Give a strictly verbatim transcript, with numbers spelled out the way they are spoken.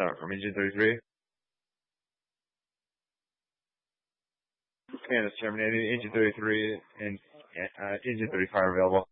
Sorry, from Engine thirty-three. Scan is terminated. Engine thirty-three and uh, Engine thirty-five available.